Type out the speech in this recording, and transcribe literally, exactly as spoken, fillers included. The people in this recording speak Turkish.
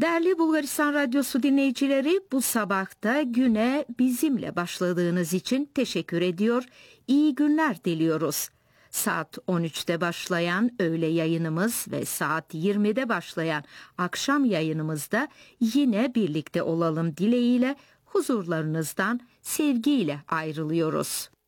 Değerli Bulgaristan Radyosu dinleyicileri, bu sabahta güne bizimle başladığınız için teşekkür ediyor. İyi günler diliyoruz. Saat on üçte başlayan öğle yayınımız ve saat yirmide başlayan akşam yayınımızda yine birlikte olalım dileğiyle huzurlarınızdan sevgiyle ayrılıyoruz.